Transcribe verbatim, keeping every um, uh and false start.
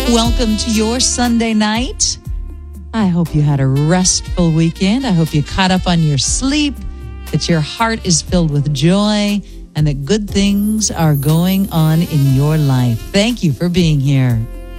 Welcome to your Sunday night. I hope you had a restful weekend. I hope you caught up on your sleep, that your heart is filled with joy, and that good things are going on in your life. Thank you for being here.